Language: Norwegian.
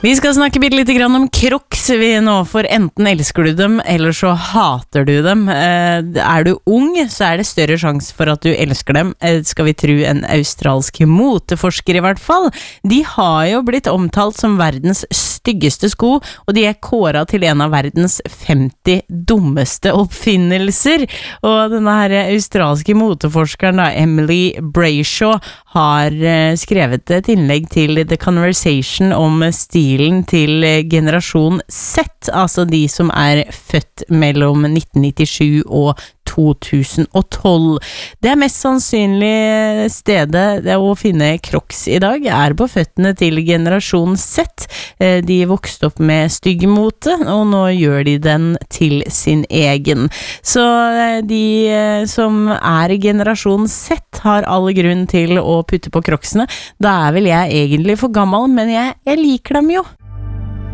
Vi skal snakke litt om Crocs vi nå, for enten elsker du dem, eller så hater du dem. Er du ung, så det større sjanse for at du elsker dem, skal vi tro en australsk moteforsker i hvert fall. De har jo blitt omtalt som verdens styggeste sko, og de kåret til en av verdens 50 dummeste oppfinnelser. Og denne her australske moteforskeren da, Emily Brayshaw, har skrevet et innlegg til The Conversation om stilen til generasjon Z, altså de som født mellom 1997 og 2012. Det mest sannsynlige stedet å finne Crocs i dag på føttene til generasjon Z. De vokste opp med stygg mote, og nå gjør de den til sin egen. Så de som i generasjon Z har all grunn til å putte på Crocsene. Da vel jeg egentlig for gammel, men jeg liker dem jo.